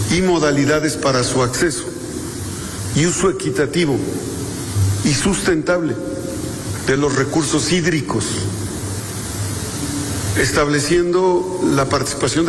y modalidades para su acceso y uso equitativo y sustentable de los recursos hídricos, estableciendo la participación